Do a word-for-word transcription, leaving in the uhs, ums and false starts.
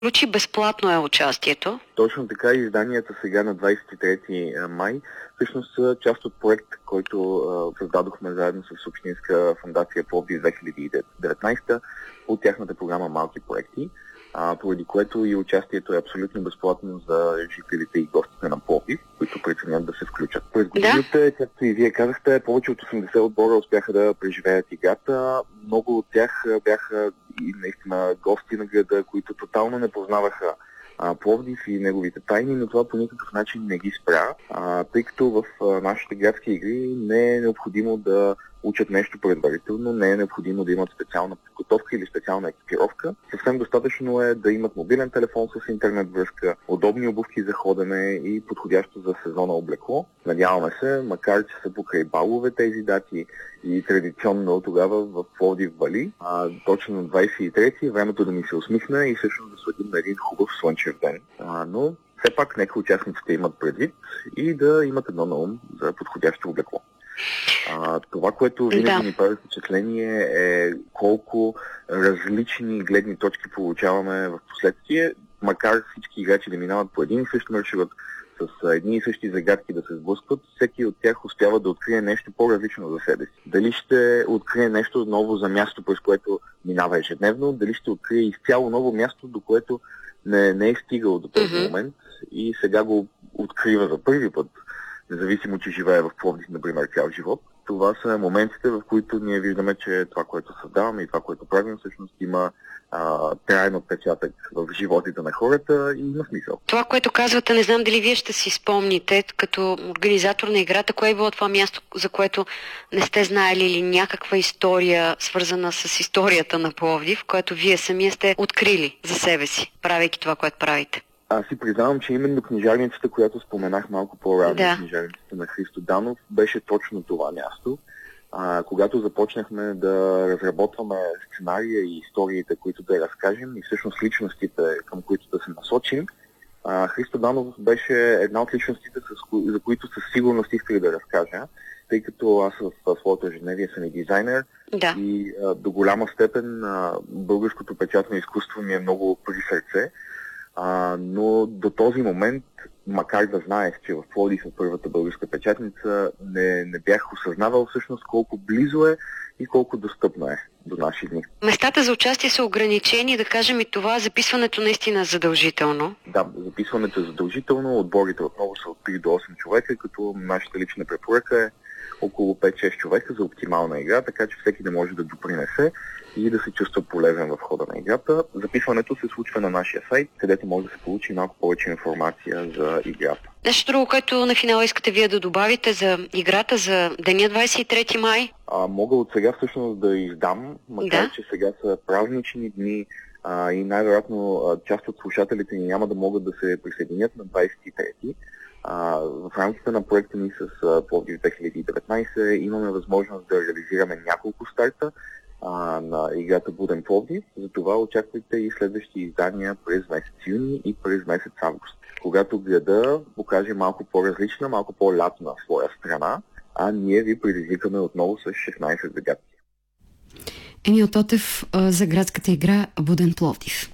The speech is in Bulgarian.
Включи безплатно е участието. Точно така, изданията сега на двадесет и трети май всъщност са част от проект, който а, създадохме заедно с Общинска фондация Пловдив две хиляди и деветнадесета от тяхната програма Малки проекти, а, поради което и участието е абсолютно безплатно за жителите и гостите на Пловдив, които преценят да се включат. През годините, да. Както и вие казахте, повече от осемдесет отбора успяха да преживеят играта. Много от тях бяха и наистина гости на града, които тотално не познаваха Пловдив и неговите тайни, но това по никакъв начин не ги спря, а, тъй като в а, нашите градски игри не е необходимо да учат нещо предварително, не е необходимо да имат специална подготовка или специална екипировка. Съвсем достатъчно е да имат мобилен телефон с интернет връзка, удобни обувки за ходене и подходящо за сезона облекло. Надяваме се, макар че са покрай балове тези дати и традиционно тогава в Пловдив вали, а, точно на двадесет и трети времето да ми се усмихне и всъщност да следим на един хубав слънчев ден. А, но все пак нека участниците имат предвид и да имат едно на ум за подходящо облекло. А, това, което винаги да. ни прави впечатление е колко различни гледни точки получаваме в последствие, макар всички играчи да минават по един и същ маршрут, с едни и същи загадки да се сблъскват, всеки от тях успява да открие нещо по-различно за себе си. Дали ще открие нещо ново за място, през което минава ежедневно, дали ще открие изцяло ново място, до което не, не е стигал до този mm-hmm. момент и сега го открива за първи път, независимо, че живее в Пловдив, например, цял живот. Това са моментите, в които ние виждаме, че това, което създаваме и това, което правим, всъщност има а, траен отпечатък в животите на хората и има смисъл. Това, което казвате, не знам дали вие ще си спомните, като организатор на играта, кое е било това място, за което не сте знаели, или някаква история, свързана с историята на Пловдив, което вие самия сте открили за себе си, правейки това, което правите? Аз си признавам, че именно книжарницата, която споменах малко по-рано, да. книжарницата на Христо Данов, беше точно това място. А, когато започнахме да разработваме сценария и историите, които да разкажем, и всъщност личностите, към които да се насочим, а, Христо Данов беше една от личностите, с кои, за които със сигурност исках да разкажа, тъй като аз в, в своето ежедневие съм и дизайнер да. и а, до голяма степен а, българското печатно изкуство ми е много при сърце. А, но до този момент, макар да знаех, че в Пловдив е първата българска печатница, не, не бях осъзнавал всъщност колко близо е и колко достъпно е до наши дни. Местата за участие са ограничени, да кажем и това, записването наистина е задължително. Да, записването е задължително, отборите отново са от три до осем човека, като нашата лична препоръка е около пет-шест човека за оптимална игра, така че всеки да може да допринесе и да се чувства полезен в хода на играта. Записването се случва на нашия сайт, където може да се получи малко повече информация за играта. Нещо друго, което на финала искате вие да добавите за играта, за деня двадесет и трети май? А, мога от сега всъщност да издам, макар да. че сега са празнични дни а, и най-вероятно а, част от слушателите ни няма да могат да се присъединят на двадесет и трети. А, в рамките на проекта ни с Пловдив две хиляди и деветнадесета имаме възможност да реализираме няколко старта а, на играта Буден Пловдив. Затова очаквайте и следващи издания през месец юни и през месец август, когато града покаже малко по-различна, малко по-лятна своя страна, а ние ви предизвикаме отново с шестнадесет загадки. Емил Тотев за градската игра Буден Пловдив.